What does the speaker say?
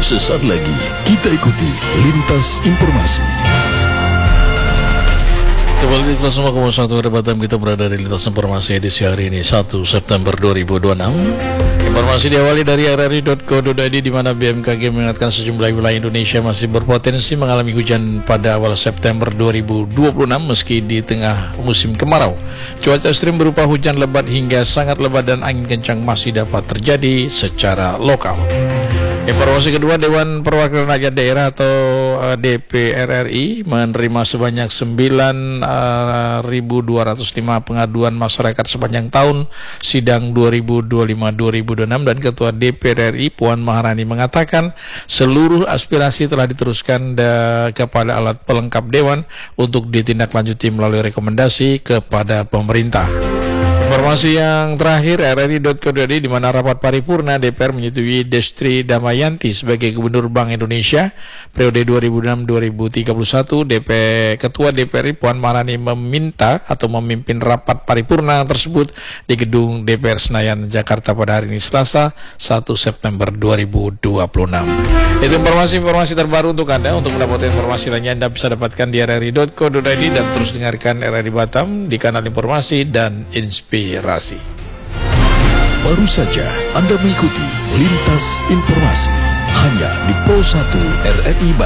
Sesaat lagi kita ikuti Lintas Informasi. Kembali di 101,1 pada Batam, kita berada di Lintas Informasi edisi hari ini 1 September 2026. Informasi diawali dari rri.co.id di mana BMKG mengingatkan sejumlah wilayah Indonesia masih berpotensi mengalami hujan pada awal September 2026 meski di tengah musim kemarau. Cuaca ekstrim berupa hujan lebat hingga sangat lebat dan angin kencang masih dapat terjadi secara lokal. Informasi kedua, Dewan Perwakilan Rakyat Daerah atau DPR RI menerima sebanyak 9.205 pengaduan masyarakat sepanjang tahun sidang 2025-2026 dan Ketua DPR RI Puan Maharani mengatakan seluruh aspirasi telah diteruskan kepada alat pelengkap Dewan untuk ditindaklanjuti melalui rekomendasi kepada pemerintah. Informasi yang terakhir, rri.co.id di mana rapat paripurna DPR menyetujui Destri Damayanti sebagai Gubernur Bank Indonesia periode 2006-2031. Ketua DPR Puan Maharani meminta atau memimpin rapat paripurna tersebut di gedung DPR Senayan, Jakarta pada hari ini Selasa 1 September 2026. Itu informasi terbaru untuk Anda. Untuk mendapatkan informasi lainnya Anda bisa dapatkan di rri.co.id dan terus dengarkan RRI Batam di kanal informasi dan inspirasi. Baru saja Anda mengikuti Lintas Informasi hanya di Pro 1 RRI Batam.